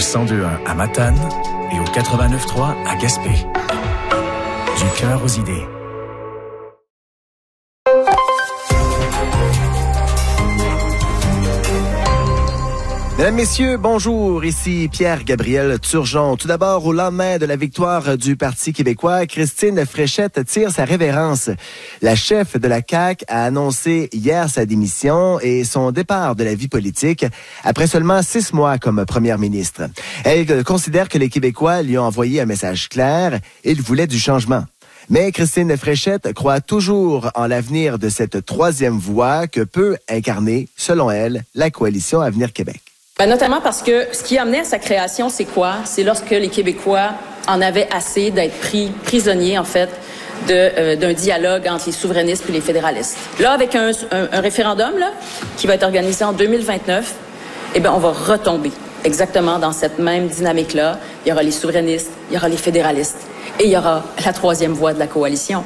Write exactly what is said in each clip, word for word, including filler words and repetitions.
cent deux point un à Matane et au quatre-vingt-neuf point trois à Gaspé. Du cœur aux idées. Mesdames, Messieurs, bonjour. Ici Pierre-Gabriel Turgeon. Tout d'abord, au lendemain de la victoire du Parti québécois, Christine Fréchette tire sa révérence. La chef de la C A Q a annoncé hier sa démission et son départ de la vie politique après seulement six mois comme première ministre. Elle considère que les Québécois lui ont envoyé un message clair. Ils voulaient du changement. Mais Christine Fréchette croit toujours en l'avenir de cette troisième voie que peut incarner, selon elle, la coalition Avenir Québec. Ben notamment parce que ce qui a amené à sa création, c'est quoi? C'est lorsque les Québécois en avaient assez d'être pris prisonniers, en fait, de, euh, d'un dialogue entre les souverainistes et les fédéralistes. Là, avec un, un, un référendum là, qui va être organisé en deux mille vingt-neuf, eh ben, on va retomber exactement dans cette même dynamique-là. Il y aura les souverainistes, il y aura les fédéralistes et il y aura la troisième voie de la coalition.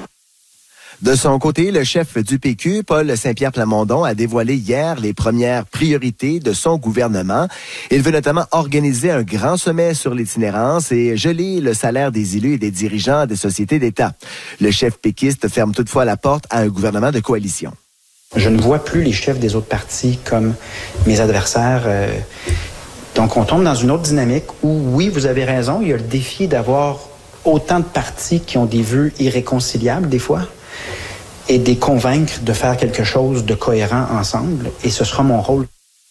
De son côté, le chef du P Q, Paul Saint-Pierre Plamondon, a dévoilé hier les premières priorités de son gouvernement. Il veut notamment organiser un grand sommet sur l'itinérance et geler le salaire des élus et des dirigeants des sociétés d'État. Le chef péquiste ferme toutefois la porte à un gouvernement de coalition. Je ne vois plus les chefs des autres partis comme mes adversaires. Euh, donc, on tombe dans une autre dynamique où, oui, vous avez raison, il y a le défi d'avoir autant de partis qui ont des vues irréconciliables, des fois, et de les convaincre de faire quelque chose de cohérent ensemble. Et ce sera mon rôle.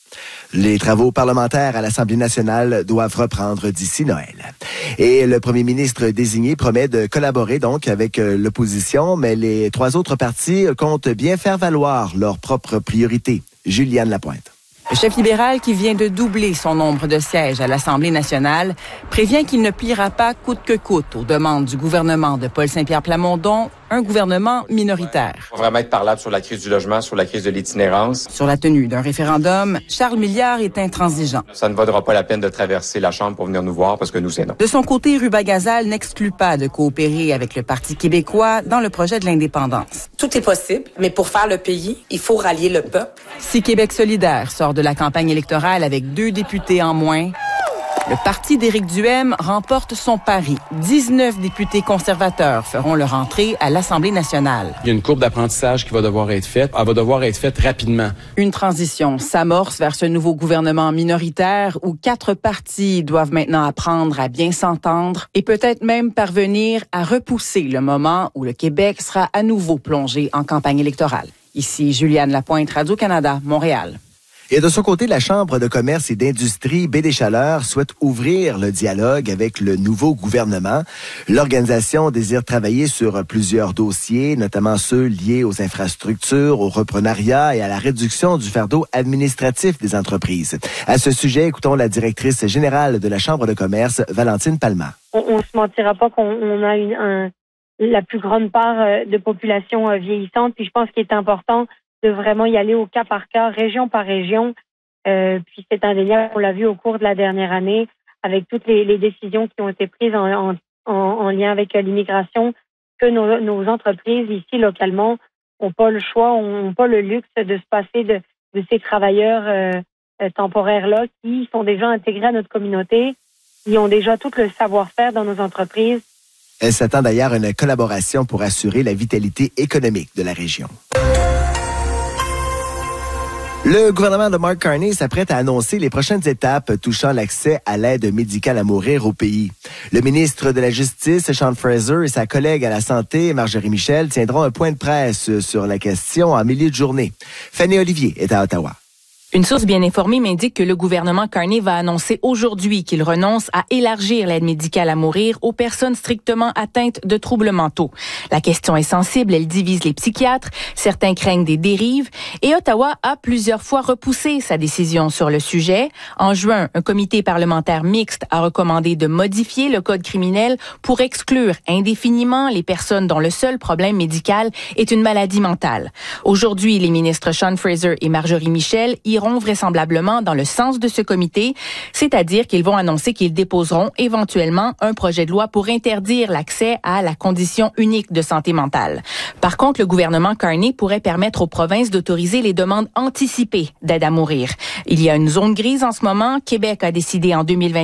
Les travaux parlementaires à l'Assemblée nationale doivent reprendre d'ici Noël. Et le premier ministre désigné promet de collaborer donc avec l'opposition, mais les trois autres partis comptent bien faire valoir leurs propres priorités. Juliane Lapointe. Le chef libéral, qui vient de doubler son nombre de sièges à l'Assemblée nationale, prévient qu'il ne pliera pas coûte que coûte aux demandes du gouvernement de Paul Saint-Pierre Plamondon, un gouvernement minoritaire. On va vraiment être parlable sur la crise du logement, sur la crise de l'itinérance. Sur la tenue d'un référendum, Charles Milliard est intransigeant. Ça ne vaudra pas la peine de traverser la Chambre pour venir nous voir parce que nous, c'est non. De son côté, Ruba-Gazal n'exclut pas de coopérer avec le Parti québécois dans le projet de l'indépendance. Tout est possible, mais pour faire le pays, il faut rallier le peuple. Si Québec solidaire sort de la campagne électorale avec deux députés en moins, le parti d'Éric Duhaime remporte son pari. dix-neuf députés conservateurs feront leur entrée à l'Assemblée nationale. Il y a une courbe d'apprentissage qui va devoir être faite. Elle va devoir être faite rapidement. Une transition s'amorce vers ce nouveau gouvernement minoritaire où quatre partis doivent maintenant apprendre à bien s'entendre et peut-être même parvenir à repousser le moment où le Québec sera à nouveau plongé en campagne électorale. Ici Juliane Lapointe, Radio-Canada, Montréal. Et de son côté, la Chambre de commerce et d'industrie Baie des Chaleurs souhaite ouvrir le dialogue avec le nouveau gouvernement. L'organisation désire travailler sur plusieurs dossiers, notamment ceux liés aux infrastructures, au reprenariat et à la réduction du fardeau administratif des entreprises. À ce sujet, écoutons la directrice générale de la Chambre de commerce, Valentine Palma. On ne se mentira pas qu'on on a une, un, la plus grande part de population vieillissante. Puis je pense qu'il est important de vraiment y aller au cas par cas, région par région. Euh, puis c'est indéniable, on l'a vu au cours de la dernière année, avec toutes les, les décisions qui ont été prises en, en, en, en lien avec l'immigration, que nos, nos entreprises ici, localement, n'ont pas le choix, n'ont pas le luxe de se passer de, de ces travailleurs euh, temporaires-là qui sont déjà intégrés à notre communauté, qui ont déjà tout le savoir-faire dans nos entreprises. Elle s'attend d'ailleurs à une collaboration pour assurer la vitalité économique de la région. Le gouvernement de Mark Carney s'apprête à annoncer les prochaines étapes touchant l'accès à l'aide médicale à mourir au pays. Le ministre de la Justice, Sean Fraser, et sa collègue à la Santé, Marjorie Michel, tiendront un point de presse sur la question en milieu de journée. Fanny Olivier est à Ottawa. Une source bien informée m'indique que le gouvernement Carney va annoncer aujourd'hui qu'il renonce à élargir l'aide médicale à mourir aux personnes strictement atteintes de troubles mentaux. La question est sensible, elle divise les psychiatres, certains craignent des dérives et Ottawa a plusieurs fois repoussé sa décision sur le sujet. En juin, un comité parlementaire mixte a recommandé de modifier le code criminel pour exclure indéfiniment les personnes dont le seul problème médical est une maladie mentale. Aujourd'hui, les ministres Sean Fraser et Marjorie Michel iront vraisemblablement dans le sens de ce comité, c'est-à-dire qu'ils vont annoncer qu'ils déposeront éventuellement un projet de loi pour interdire l'accès à la condition unique de santé mentale. Par contre, le gouvernement Carney pourrait permettre aux provinces d'autoriser les demandes anticipées d'aide à mourir. Il y a une zone grise en ce moment. Québec a décidé en deux mille vingt